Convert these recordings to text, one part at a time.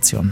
Redaktion.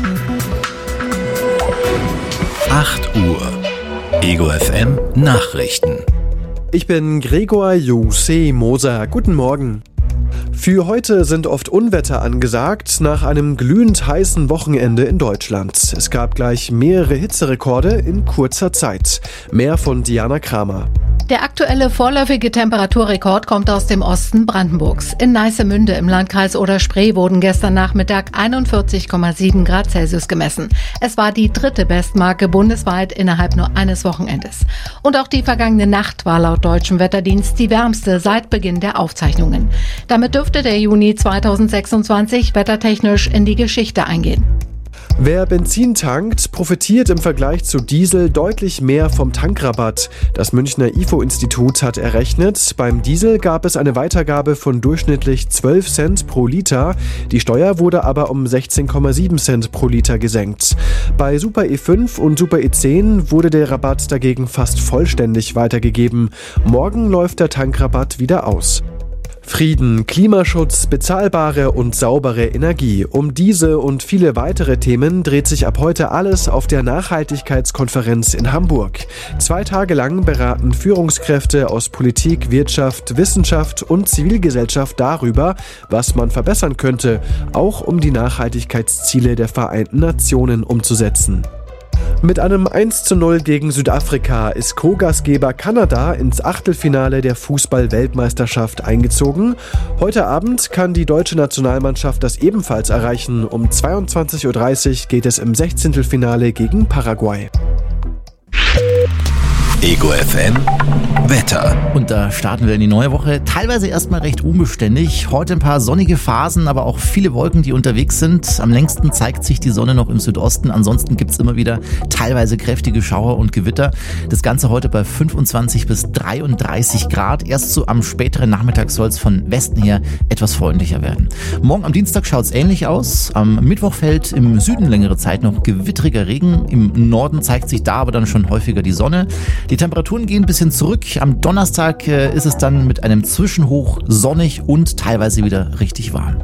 8 Uhr. Ego FM Nachrichten. Ich bin Gregor Jose Moser. Guten Morgen. Für heute sind oft Unwetter angesagt, nach einem glühend heißen Wochenende in Deutschland. Es gab gleich mehrere Hitzerekorde in kurzer Zeit. Mehr von Diana Kramer. Der aktuelle vorläufige Temperaturrekord kommt aus dem Osten Brandenburgs. In Neissemünde im Landkreis Oder-Spree wurden gestern Nachmittag 41,7 Grad Celsius gemessen. Es war die dritte Bestmarke bundesweit innerhalb nur eines Wochenendes. Und auch die vergangene Nacht war laut deutschem Wetterdienst die wärmste seit Beginn der Aufzeichnungen. Damit dürfte der Juni 2026 wettertechnisch in die Geschichte eingehen. Wer Benzin tankt, profitiert im Vergleich zu Diesel deutlich mehr vom Tankrabatt. Das Münchner IFO-Institut hat errechnet, beim Diesel gab es eine Weitergabe von durchschnittlich 12 Cent pro Liter. Die Steuer wurde aber um 16,7 Cent pro Liter gesenkt. Bei Super E5 und Super E10 wurde der Rabatt dagegen fast vollständig weitergegeben. Morgen läuft der Tankrabatt wieder aus. Frieden, Klimaschutz, bezahlbare und saubere Energie. Um diese und viele weitere Themen dreht sich ab heute alles auf der Nachhaltigkeitskonferenz in Hamburg. 2 Tage lang beraten Führungskräfte aus Politik, Wirtschaft, Wissenschaft und Zivilgesellschaft darüber, was man verbessern könnte, auch um die Nachhaltigkeitsziele der Vereinten Nationen umzusetzen. Mit einem 1:0 gegen Südafrika ist Co-Gastgeber Kanada ins Achtelfinale der Fußball-Weltmeisterschaft eingezogen. Heute Abend kann die deutsche Nationalmannschaft das ebenfalls erreichen. Um 22:30 Uhr geht es im 16. Finale gegen Paraguay. Ego FM Wetter. Und da starten wir in die neue Woche. Teilweise erstmal recht unbeständig. Heute ein paar sonnige Phasen, aber auch viele Wolken, die unterwegs sind. Am längsten zeigt sich die Sonne noch im Südosten. Ansonsten gibt es immer wieder teilweise kräftige Schauer und Gewitter. Das Ganze heute bei 25 bis 33 Grad. Erst so am späteren Nachmittag soll es von Westen her etwas freundlicher werden. Morgen am Dienstag schaut es ähnlich aus. Am Mittwoch fällt im Süden längere Zeit noch gewittriger Regen. Im Norden zeigt sich da aber dann schon häufiger die Sonne. Die Temperaturen gehen ein bisschen zurück. Am Donnerstag ist es dann mit einem Zwischenhoch sonnig und teilweise wieder richtig warm.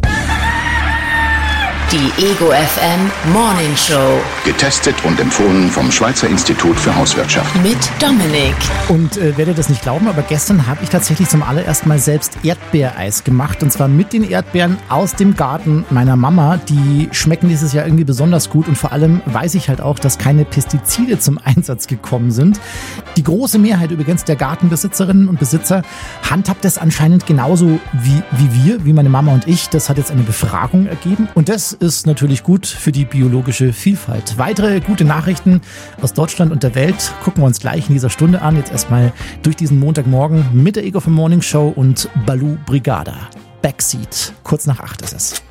Die Ego FM Morning Show. Getestet und empfohlen vom Schweizer Institut für Hauswirtschaft. Mit Dominik. Und werdet das nicht glauben, aber gestern habe ich tatsächlich zum allerersten Mal selbst Erdbeereis gemacht. Und zwar mit den Erdbeeren aus dem Garten meiner Mama. Die schmecken dieses Jahr irgendwie besonders gut. Und vor allem weiß ich halt auch, dass keine Pestizide zum Einsatz gekommen sind. Die große Mehrheit übrigens der Gartenbesitzerinnen und Besitzer handhabt das anscheinend genauso wie meine Mama und ich. Das hat jetzt eine Befragung ergeben. Und das ist natürlich gut für die biologische Vielfalt. Weitere gute Nachrichten aus Deutschland und der Welt gucken wir uns gleich in dieser Stunde an. Jetzt erstmal durch diesen Montagmorgen mit der Ego FM Morning Show und Baloo Brigada. Backseat. Kurz nach 8 ist es.